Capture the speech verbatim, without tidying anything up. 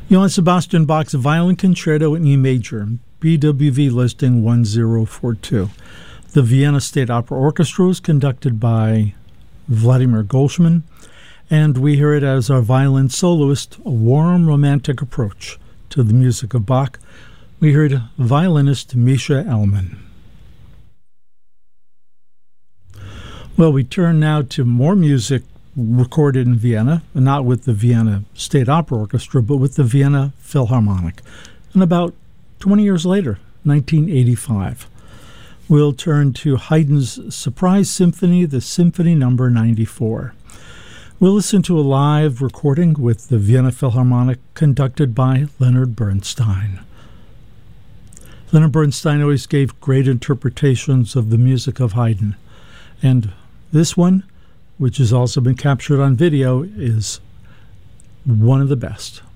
Johann Sebastian Bach's Violin Concerto in E major, B W V listing one zero four two. The Vienna State Opera Orchestra was conducted by Vladimir Golshman, and we hear it as our violin soloist, a warm, romantic approach to the music of Bach. We heard violinist Misha Elman. Well, we turn now to more music recorded in Vienna, not with the Vienna State Opera Orchestra, but with the Vienna Philharmonic. And about twenty years later, nineteen eighty-five, we'll turn to Haydn's Surprise Symphony, the Symphony Number ninety-four. We'll listen to a live recording with the Vienna Philharmonic conducted by Leonard Bernstein. Leonard Bernstein always gave great interpretations of the music of Haydn, and this one, which has also been captured on video, is one of the best.